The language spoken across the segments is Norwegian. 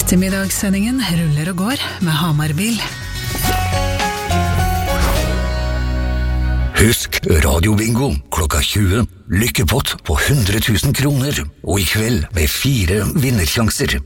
Ettermiddagssendingen ruller og går med Hamarbil. Husk Radio-bingo klokka 20. Lykkepott på 100 000 kroner. Og i kveld med 4 vinnersjanser.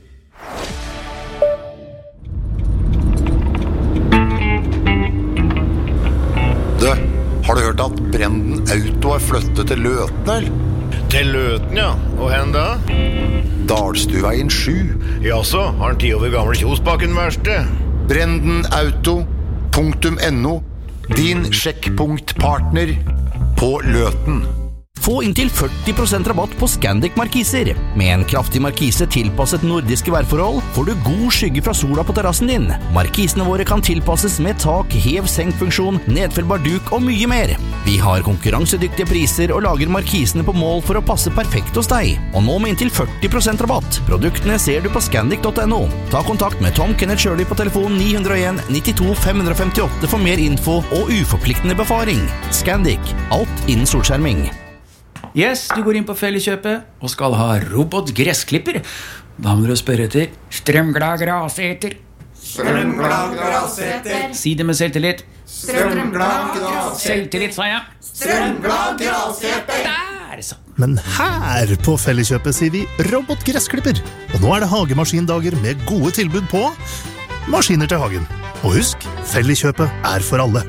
Du, har du hørt at Brenden Auto har flyttet til Løten, eller? Til Løten, ja. Og hen da? Dalstuveien 7. Jaså, har han 10 år gamle Kjosbakken verste? Brendenauto.no. Din sjekkpunktpartner på Løten. Få inntil 40% rabatt på Scandic-markiser. Med en kraftig markise tilpasset nordiske værforhold får du god skygge fra sola på terrassen din. Markisene våre kan tilpasses med tak, hev-senk-funksjon, nedfellbar duk og mye mer. Vi har konkurransedyktige priser og lager markisene på mål for å passe perfekt hos deg. Og nå med inntil 40% rabatt. Produktene ser du på scandic.no. Ta kontakt med Tom Kenneth Shirley på telefon 901 92 558 for mer info og uforpliktende befaring. Scandic. Alt innen solskjerming. Yes, du går inn på Felleskjøpet og skal ha robotgressklipper. Da må du spørre etter strømglad graseter. Strømglad graseter. Si det med selvtillit. Strømglad graseter. Selvtillit, sa jeg. Strømglad graseter. Der, så. Men her på Felleskjøpet sier vi robotgressklipper. Og nå er det hagemaskindager med gode tilbud på maskiner til hagen. Og husk, Felleskjøpet er for alle.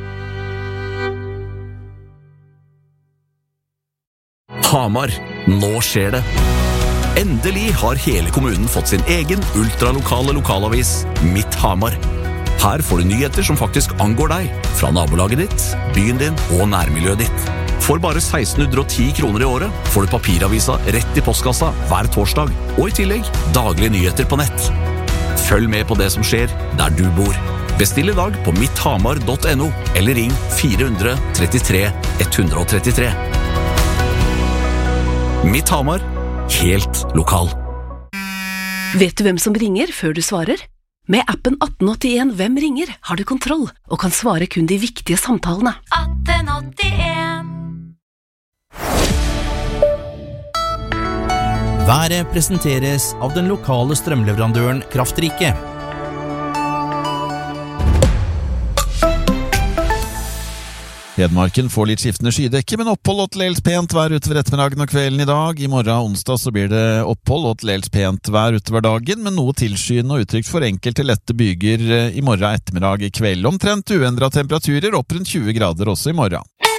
Hamar, nå skjer det. Endelig har hele kommunen fått sin egen ultralokale lokalavis, Mitt Hamar. Her får du nyheter som faktisk angår deg, fra nabolaget ditt, byen din og nærmiljøet ditt. For bare 1610 kroner i året får du papiravisa rett i postkassa hver torsdag, og i tillegg daglige nyheter på nett. Følg med på det som skjer der du bor. Bestill i dag på mitthamar.no, eller ring 433 133. Mitt Hamar, helt lokal. Vet du hvem som ringer før du svarer? Med appen 1881 Hvem ringer har du kontroll og kan svare kun de viktige samtalene. 1881. Været presenteres av den lokale strømleverandøren Kraftrike. Hedmarken får litt skiftende skydekke, men opphold og til dels pent vær utover ettermiddagen og kvelden i dag. I morgen onsdag så blir det opphold og til dels pent vær utover dagen, men noe tilskyende og utrygt for enkelte lette byger i morgen ettermiddag i kveld. Omtrent uendret temperaturer, opp rundt 20 grader også i morgen.